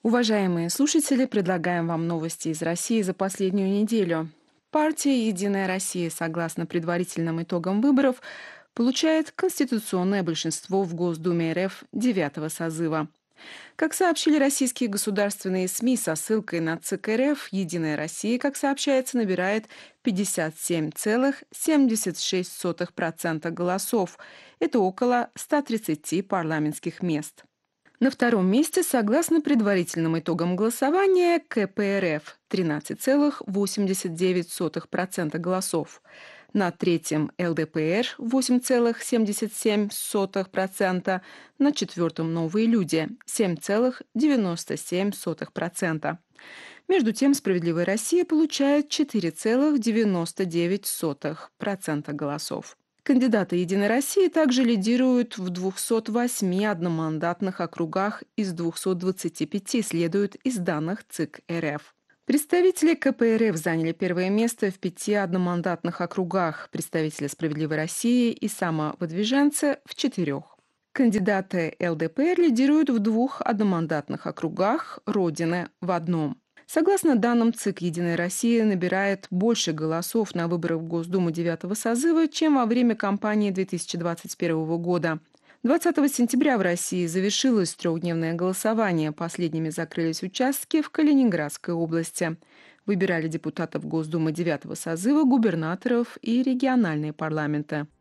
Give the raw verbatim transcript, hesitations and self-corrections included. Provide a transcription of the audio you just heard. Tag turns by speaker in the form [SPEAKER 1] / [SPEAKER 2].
[SPEAKER 1] Уважаемые слушатели, предлагаем вам новости из России за последнюю неделю. Партия «Единая Россия», согласно предварительным итогам выборов, получает конституционное большинство в Госдуме эр эф девятого созыва. Как сообщили российские государственные СМИ со ссылкой на ЦИК эр эф, «Единая Россия», как сообщается, набирает пятьдесят семь целых семьдесят шесть сотых процента голосов. Это около ста тридцати парламентских мест. На втором месте, согласно предварительным итогам голосования, ка пэ эр эф – тринадцать целых восемьдесят девять сотых процента голосов. На третьем эл дэ пэ эр – восемь целых семьдесят семь сотых процента. На четвертом «Новые люди» – семь целых девяносто семь сотых процента. Между тем, «Справедливая Россия» получает четыре целых девяносто девять сотых процента голосов. Кандидаты «Единой России» также лидируют в двухстах восьми одномандатных округах из двухсот двадцати пяти, следует из данных ЦИК эр эф. Представители ка пэ эр эф заняли первое место в пяти одномандатных округах, представители «Справедливой России» и самовыдвиженцы в четырех. Кандидаты эл дэ пэ эр лидируют в двух одномандатных округах, Родины в одном. Согласно данным ЦИК, «Единая Россия» набирает больше голосов на выборах в Госдуму девятого созыва, чем во время кампании две тысячи двадцать первого года. двадцатого сентября в России завершилось трехдневное голосование. Последними закрылись участки в Калининградской области. Выбирали депутатов Госдумы девятого созыва, губернаторов и региональные парламенты.